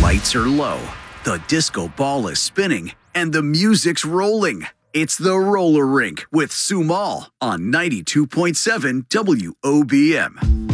lights are low, the disco ball is spinning, and the music's rolling. It's the Roller Rink with Sumal on 92.7 WOBM.